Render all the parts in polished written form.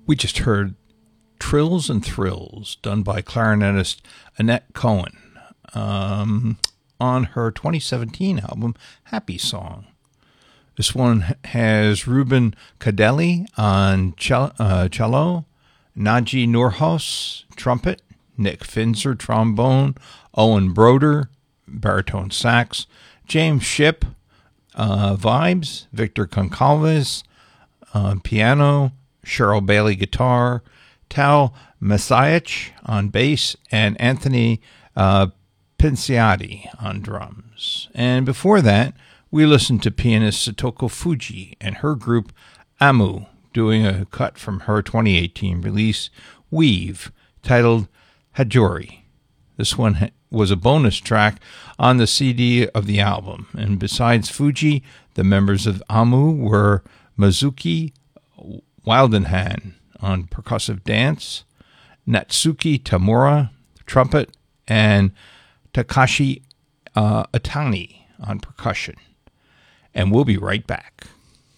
We just heard Trills and Thrills, done by clarinetist Annette Cohen on her 2017 album, Happy Song. This one has Ruben Cadelli on cello, Naji Nurhaus, trumpet, Nick Finzer, trombone, Owen Broder, baritone sax, James Shipp, vibes, Victor Concalves, piano, Cheryl Bailey guitar, Tal Masiach on bass, and Anthony Pinciati on drums. And before that, we listened to pianist Satoko Fuji and her group Amu doing a cut from her 2018 release, Weave, titled Hajori. This one was a bonus track on the CD of the album. And besides Fuji, the members of Amu were Mizuki Wildenhan on percussive dance, Natsuki Tamura, trumpet, and Takashi Atani on percussion. And we'll be right back.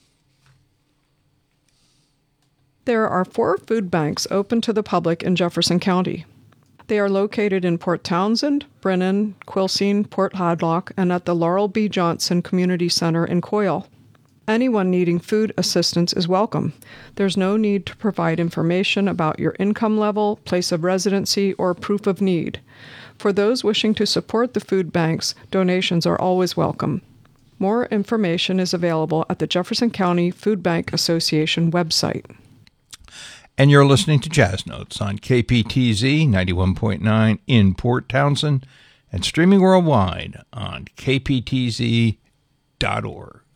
There are 4 food banks open to the public in Jefferson County. They are located in Port Townsend, Brennan, Quilcene, Port Hadlock, and at the Laurel B. Johnson Community Center in Coyle. Anyone needing food assistance is welcome. There's no need to provide information about your income level, place of residency, or proof of need. For those wishing to support the food banks, donations are always welcome. More information is available at the Jefferson County Food Bank Association website. And you're listening to Jazz Notes on KPTZ 91.9 in Port Townsend and streaming worldwide on kptz.org.